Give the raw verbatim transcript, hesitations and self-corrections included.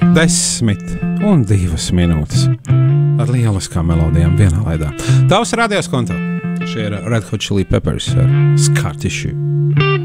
Desmit un divas minūtes ar lieliskām melodijām vienā laidā. Tavs radios konto. Šie ir Red Hot Chili Peppers ar Scar Tissue.